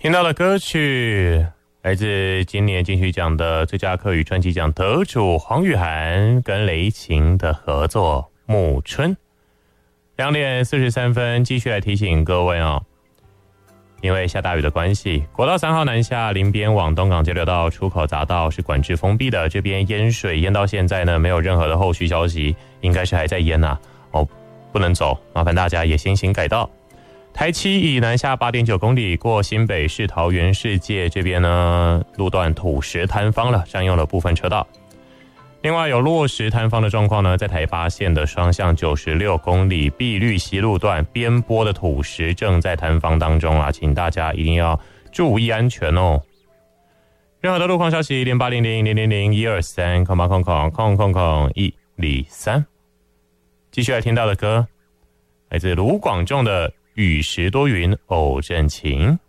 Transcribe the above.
听到的歌曲来自今年金曲奖的最佳客语专辑奖得主黄宇涵跟雷擎的合作《暮春》。2点43分，继续来提醒各位哦，因为下大雨的关系，国道3号南下林边往东港交流道出口匝道是管制封闭的，这边淹水淹到现在呢，没有任何的后续消息，应该是还在淹啊，不能走，麻烦大家也先行改道。台七以南下 8.9 公里过新北市桃园世界这边呢，路段土石坍方了，占用了部分车道。另外有落石坍方的状况呢，在台八线的双向96公里碧绿溪路段边坡的土石正在坍方当中啊，请大家一定要注意安全哦。任何的路况消息0800012308000123，继续来听到的歌来自卢广仲的雨时多云偶阵晴。